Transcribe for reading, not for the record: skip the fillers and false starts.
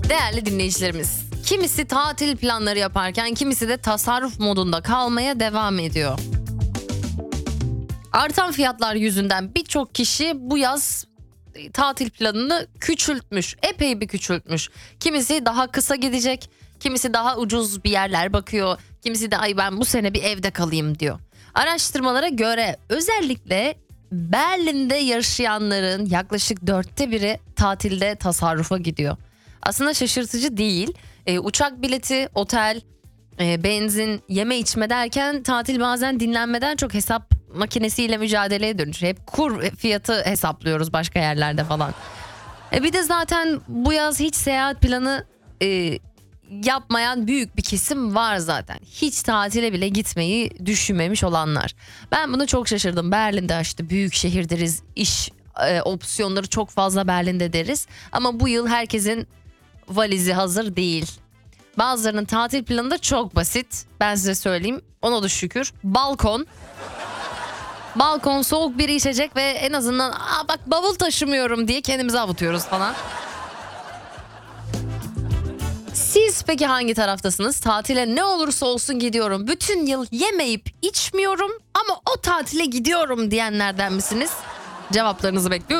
Değerli dinleyicilerimiz, kimisi tatil planları yaparken kimisi de tasarruf modunda kalmaya devam ediyor. Artan fiyatlar yüzünden birçok kişi bu yaz tatil planını küçültmüş. Epey bir küçültmüş. Kimisi daha kısa gidecek, kimisi daha ucuz bir yerler bakıyor. Kimisi de ay ben bu sene bir evde kalayım diyor. Araştırmalara göre özellikle Berlin'de yaşayanların yaklaşık 1/4'ü tatilde tasarrufa gidiyor. Aslında şaşırtıcı değil. Uçak bileti, otel, benzin, yeme içme derken tatil bazen dinlenmeden çok hesap makinesiyle mücadeleye dönüşüyor. Hep kur fiyatı hesaplıyoruz başka yerlerde falan. Bir de zaten bu yaz hiç seyahat planı yapmayan büyük bir kesim var zaten. Hiç tatile bile gitmeyi düşünmemiş olanlar. Ben bunu çok şaşırdım. Berlin'de işte büyük şehir deriz, iş opsiyonları çok fazla Berlin'de deriz. Ama bu yıl herkesin valizi hazır değil. Bazılarının tatil planı da çok basit. Ben size söyleyeyim. Ona da şükür. Balkon, soğuk bir içecek ve en azından bak bavul taşımıyorum diye kendimizi avutuyoruz falan. Siz peki hangi taraftasınız? Tatile ne olursa olsun gidiyorum. Bütün yıl yemeyip içmiyorum ama o tatile gidiyorum diyenlerden misiniz? Cevaplarınızı bekliyorum.